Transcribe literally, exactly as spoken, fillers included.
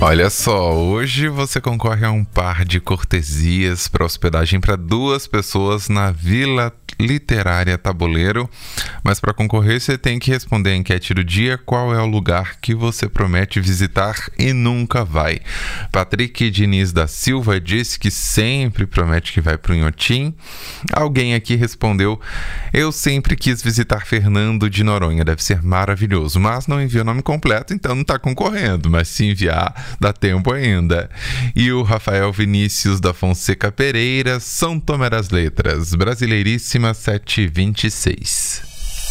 Olha só, hoje você concorre a um par de cortesias para hospedagem para duas pessoas na Vila Literária Tabuleiro, mas para concorrer você tem que responder a enquete do dia: qual é o lugar que você promete visitar e nunca vai? Patrick Diniz da Silva disse que sempre promete que vai para o Inhotim. Alguém aqui respondeu: eu sempre quis visitar Fernando de Noronha, deve ser maravilhoso, mas não enviou o nome completo, então não está concorrendo, mas se enviar dá tempo ainda. E o Rafael Vinícius da Fonseca Pereira, São Tomé das Letras, Brasileiríssima sete vinte e seis.